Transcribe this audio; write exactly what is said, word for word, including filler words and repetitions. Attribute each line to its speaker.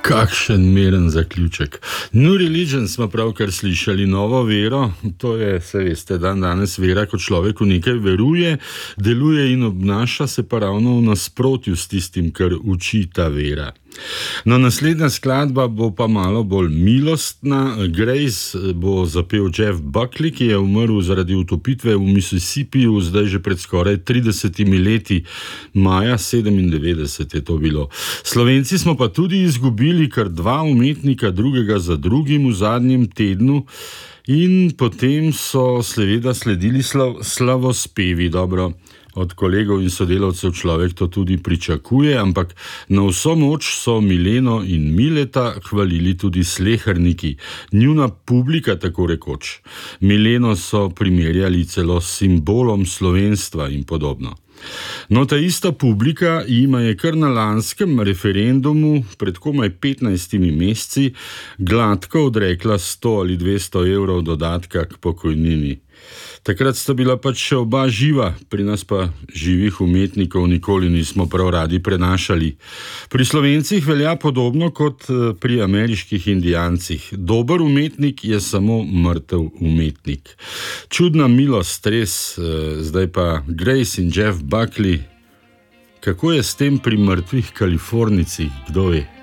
Speaker 1: Kakšen miren zaključek. New Religion smo pravkar slišali, novo vero, to je, se veste, dan danes vera, ko človek v nekaj veruje, deluje in obnaša se pa ravno v nasprotju s tistim, kar uči ta vera. No, naslednja skladba bo pa malo bolj milostna. Grace bo zapel Jeff Buckley, ki je umrl zaradi utopitve v Mississippiju, zdaj že pred skoraj tridesetimi leti, maja sedemindevetdeset je to bilo. Slovenci smo pa tudi izgubili kar dva umetnika drugega za drugim v zadnjem tednu in potem so seveda sledili slav, slavospevi, dobro. Od kolegov in sodelavcev človek to tudi pričakuje, ampak na vso moč so Mileno in Mileta hvalili tudi sleherniki, njuna publika tako rekoč. Mileno so primerjali celo s simbolom slovenstva in podobno. No, ta ista publika jima je kar na lanskem referendumu pred komaj petnajstimi meseci gladko odrekla sto ali dvesto evrov dodatka k pokojnini. Takrat sta bila pač še oba živa, pri nas pa živih umetnikov nikoli nismo prav radi prenašali. Pri Slovencih velja podobno kot pri ameriških Indijancih. Dober umetnik je samo mrtev umetnik. Čudna milost res, zdaj pa Grace in Jeff Buckley. Kako je s tem pri mrtvih Kalifornicih, kdo ve?